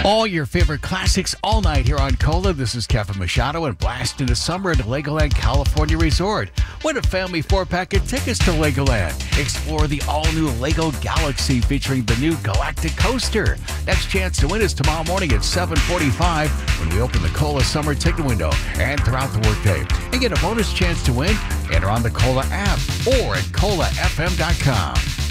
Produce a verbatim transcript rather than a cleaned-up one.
All your favorite classics all night here on Cola. This is Kevin Machado and blast into summer at Legoland California Resort. Win a family four-pack of tickets to Legoland. Explore the all-new Lego Galaxy featuring the new Galactic Coaster. Next chance to win is tomorrow morning at seven forty-five when we open the Cola Summer Ticket window and throughout the workday. And get a bonus chance to win. Enter on the Cola app or at cola f m dot com.